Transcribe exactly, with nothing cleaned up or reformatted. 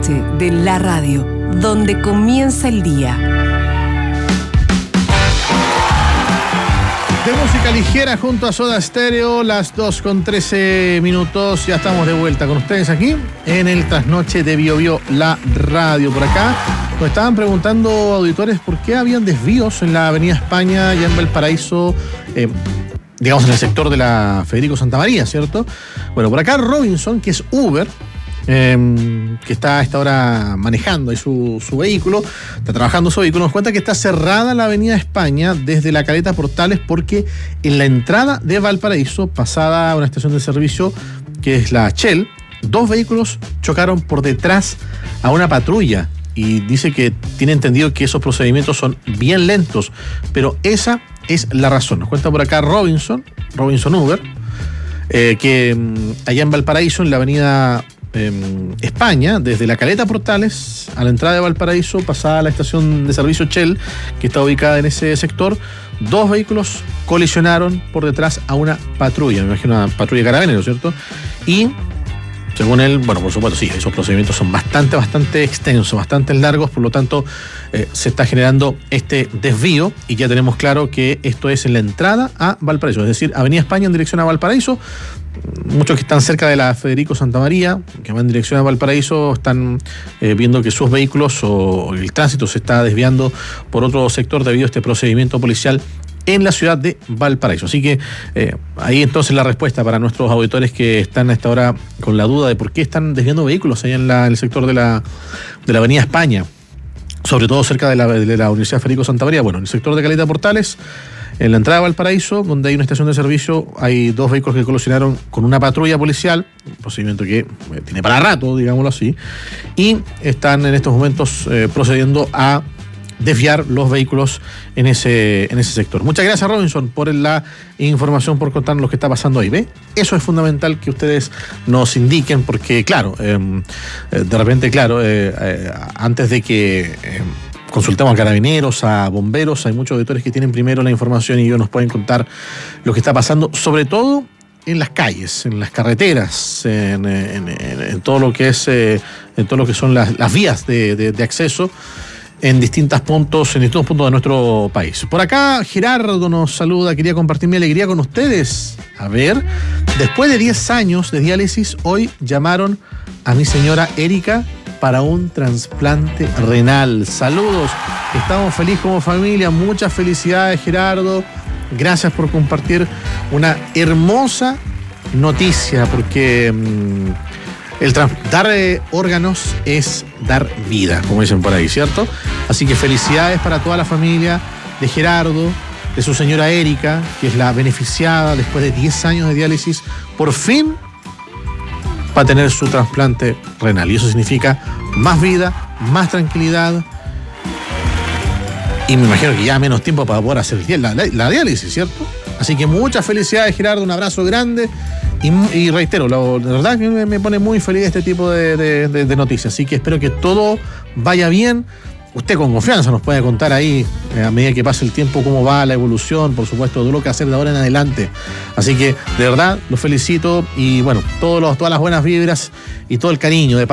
noche de la radio, donde comienza el día. De música ligera junto a Soda Stereo, las dos con trece minutos. Ya estamos de vuelta con ustedes aquí en el Trasnoche de Bio Bio, la radio. Por acá nos estaban preguntando auditores por qué habían desvíos en la Avenida España, ya en Valparaíso, eh, digamos en el sector de la Federico Santamaría, ¿cierto? Bueno, por acá Robinson, que es Uber, Eh, que está a esta hora manejando ahí su, su vehículo, está trabajando su vehículo, nos cuenta que está cerrada la Avenida España desde la Caleta Portales porque en la entrada de Valparaíso, pasada a una estación de servicio que es la Shell, dos vehículos chocaron por detrás a una patrulla y dice que tiene entendido que esos procedimientos son bien lentos, pero esa es la razón. Nos cuenta por acá Robinson, Robinson Uber, eh, que mm, allá en Valparaíso, en la Avenida España, desde la Caleta Portales a la entrada de Valparaíso, pasada a la estación de servicio Shell, que está ubicada en ese sector, dos vehículos colisionaron por detrás a una patrulla, me imagino una patrulla de carabineros, ¿cierto? Y según él, bueno, por supuesto, sí, esos procedimientos son bastante, bastante extensos, bastante largos, por lo tanto, eh, se está generando este desvío y ya tenemos claro que esto es en la entrada a Valparaíso, es decir, Avenida España en dirección a Valparaíso. Muchos que están cerca de la Federico Santamaría, que van en dirección a Valparaíso, están eh, viendo que sus vehículos o el tránsito se está desviando por otro sector debido a este procedimiento policial en la ciudad de Valparaíso. Así que eh, ahí entonces la respuesta para nuestros auditores que están a esta hora con la duda de por qué están desviando vehículos allá en, la, en el sector de la, de la Avenida España, sobre todo cerca de la, de la Universidad Federico Santamaría. Bueno, en el sector de Caleta Portales, en la entrada de Valparaíso, donde hay una estación de servicio, hay dos vehículos que colisionaron con una patrulla policial, un procedimiento que eh, tiene para rato, digámoslo así, y están en estos momentos eh, procediendo a desviar los vehículos en ese, en ese sector. Muchas gracias, Robinson, por la información, por contarnos lo que está pasando ahí. ¿Ve? Eso es fundamental que ustedes nos indiquen, porque, claro, eh, de repente, claro, eh, eh, antes de que Eh, consultamos a carabineros, a bomberos, hay muchos auditores que tienen primero la información y ellos nos pueden contar lo que está pasando, sobre todo en las calles, en las carreteras, en, en, en, en todo lo que es, eh, en todo lo que son las, las vías de, de, de acceso en distintos puntos, en distintos puntos de nuestro país. Por acá Gerardo nos saluda, quería compartir mi alegría con ustedes. A ver, después de diez años de diálisis, hoy llamaron a mi señora Erika para un trasplante renal. Saludos, estamos felices como familia, muchas felicidades, Gerardo, gracias por compartir una hermosa noticia, porque mmm, el dar eh, órganos es dar vida, como dicen por ahí, ¿cierto? Así que felicidades para toda la familia de Gerardo, de su señora Erika, que es la beneficiada después de diez años de diálisis, por fin va a tener su trasplante renal. Y eso significa más vida, más tranquilidad. Y me imagino que ya menos tiempo para poder hacer la, la, la diálisis, ¿cierto? Así que muchas felicidades, Gerardo, un abrazo grande. Y, y reitero, la, la verdad que me, me pone muy feliz este tipo de, de, de, de noticias. Así que espero que todo vaya bien. Usted con confianza nos puede contar ahí, eh, a medida que pase el tiempo, cómo va la evolución, por supuesto, de lo que hacer de ahora en adelante. Así que, de verdad, los felicito y, bueno, todos los, todas las buenas vibras y todo el cariño de